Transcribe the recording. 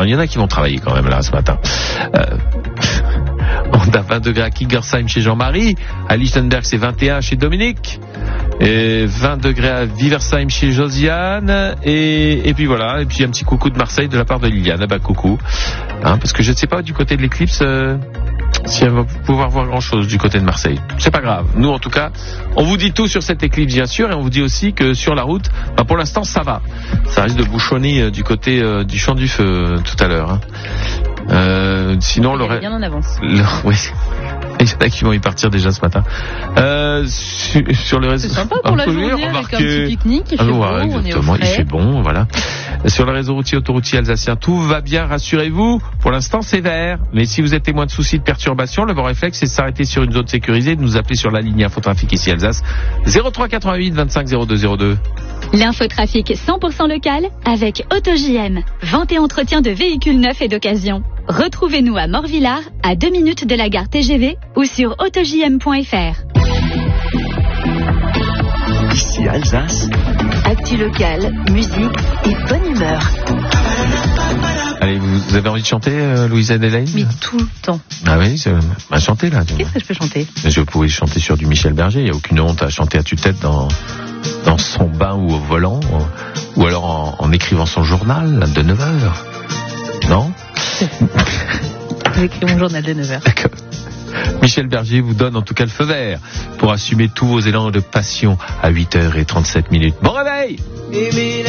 Il y en a qui vont travailler quand même là ce matin. On a 20 degrés à Kingersheim chez Jean-Marie. À Lichtenberg, c'est 21 chez Dominique. Et 20 degrés à Viversheim chez Josiane. Et puis voilà. Et puis un petit coucou de Marseille de la part de Liliane. Coucou. Parce que je ne sais pas du côté de l'éclipse si elle va pouvoir voir grand chose du côté de Marseille. C'est pas grave. Nous, en tout cas, on vous dit tout sur cette éclipse, bien sûr. Et on vous dit aussi que sur la route, pour l'instant, ça va. Ça risque de bouchonner du côté du Champ du Feu tout à l'heure. Sinon, il est bien en avance. Oui. Il y en a qui vont y partir déjà ce matin. Sur le réseau. C'est sympa pour la journée avec un petit pique-nique. Il fait bon, exactement, il fait bon, voilà. Sur le réseau routier autoroutier alsacien, tout va bien, rassurez-vous. Pour l'instant, c'est vert. Mais si vous êtes témoin de soucis de perturbation, le bon réflexe, c'est de s'arrêter sur une zone sécurisée, de nous appeler sur la ligne Infotrafic ici Alsace. 03 88 25 02 02. L'infotrafic 100% local avec AutoJM. Vente et entretien de véhicules neufs et d'occasion. Retrouvez-nous à Morvillard, à 2 minutes de la gare TGV ou sur autojm.fr. Ici Alsace. Actu locale, musique et bonne humeur. Allez, vous avez envie de chanter, Louisa Adelaide ? Mais tout le temps. Ah oui, chantez là. Qu'est-ce que je peux chanter ? Je pourrais chanter sur du Michel Berger. Il n'y a aucune honte à chanter à tue-tête dans son bain ou au volant, ou alors en écrivant son journal de 9h. Non ? J'écris mon journal de 9h. D'accord. Michel Berger vous donne en tout cas le feu vert pour assumer tous vos élans de passion à 8h37. Bon réveil!